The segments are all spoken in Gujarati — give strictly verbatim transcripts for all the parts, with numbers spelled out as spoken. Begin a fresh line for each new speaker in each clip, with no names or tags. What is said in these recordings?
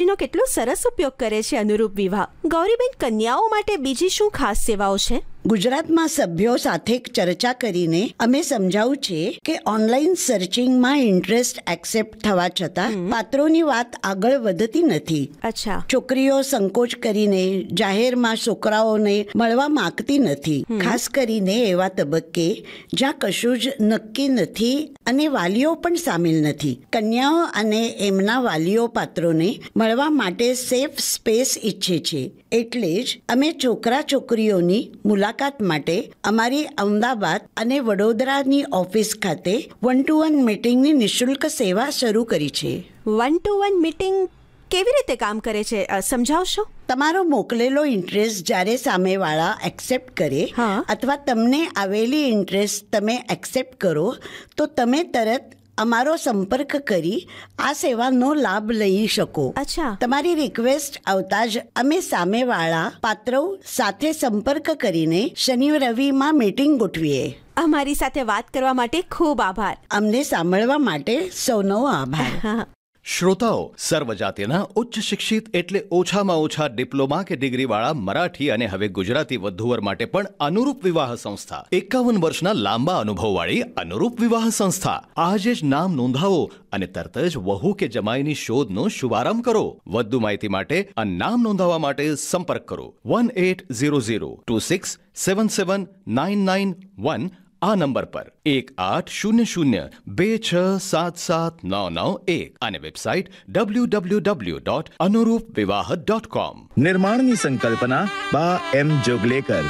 ટેકનોલોજીનો કેટલો સરસ ઉપયોગ કરે છે અનુરૂપ વિવાહ. ગૌરીબેન, કન્યાઓ માટે બીજી શું ખાસ સેવાઓ છે?
ગુજરાતમાં સભ્યો સાથે ચર્ચા કરીને અમે સમજાવું છે કે ઓનલાઈન સર્ચિંગમાં ઇન્ટરેસ્ટ એક્સેપ્ટ થવા છતાં પાત્રોની વાત આગળ વધતી નથી.
અચ્છા.
છોકરીઓ સંકોચ કરીને જાહેરમાં છોકરાઓને મળવા માંગતી નથી, ખાસ કરીને એવા તબક્કે જ્યાં કશું જ નક્કી નથી અને વાલીઓ પણ સામેલ નથી. કન્યાઓ અને એમના વાલીઓ પાત્રોને મળવા માટે સેફ સ્પેસ ઈચ્છે છે. એટલે જ અમે છોકરા છોકરીઓની મુલાકાત માટે અમારી અમદાવાદ અને વડોદરાની ઓફિસ ખાતે વન ટુ વન મીટિંગની નિઃશુલ્ક સેવા શરૂ કરી છે.
વન ટુ વન મીટિંગ કેવી રીતે કામ કરે છે, સમજાવશો?
તમારો મોકલેલો ઇન્ટરેસ્ટ જ્યારે સામેવાળા એક્સેપ્ટ કરે અથવા તમને આવેલી ઇન્ટરેસ્ટ તમે એક્સેપ્ટ કરો તો તમે તરત અમારો સંપર્ક કરી આ સેવાનો લાભ લઈ શકો.
અચ્છા.
તમારી રિક્વેસ્ટ આવતા જ અમે સામેવાળા પાત્રો સાથે સંપર્ક કરીને શનિ રવિમાં મીટિંગ ગોઠવીએ.
અમારી સાથે વાત કરવા માટે ખૂબ આભાર.
અમને સાંભળવા માટે સૌનો આભાર.
શ્રોતાઓ, સર્વજાતિના ઉચ્ચ શિક્ષિત એટલે ઓછામાં ઓછા ડિપ્લોમા કે ડિગ્રીવાળા મરાઠી અને હવે ગુજરાતી વધુવર માટે પણ અનુરૂપ વિવાહ સંસ્થા, એકાવન વર્ષના લાંબા અનુભવવાળી અનુરૂપ વિવાહ સંસ્થા. આજે જ નામ નોંધાવો અને તરત જ વહુ કે જમાઈની શોધનો શુભારંભ કરો. વધુ માહિતી માટે અને નામ નોંધાવવા માટે સંપર્ક કરો one eight zero zero two six seven seven nine nine one. આ નંબર પર એક આઠ શૂન્ય શૂન્ય બે છ સાત સાત નવ નવ એક અને website W W W dot અનુરૂપ વિવાહ ડોટ કોમ.
નિર્માણની સંકલ્પના બા એમ જોગલેકર.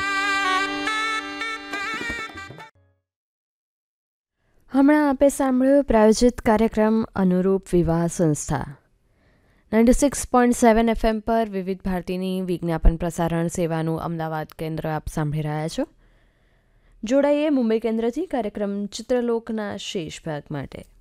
હમણાં આપે સાંભળ્યો પ્રાયોજિત કાર્યક્રમ અનુરૂપ વિવાહ સંસ્થા. Ninety six point seven FM પર વિવિધ ભારતીની વિજ્ઞાપન પ્રસારણ સેવાનું અમદાવાદ કેન્દ્ર આપ સાંભળી રહ્યા છો. જોડાઈએ મુંબઈ કેન્દ્રથી કાર્યક્રમ ચિત્રલોકના શેષ ભાગ માટે.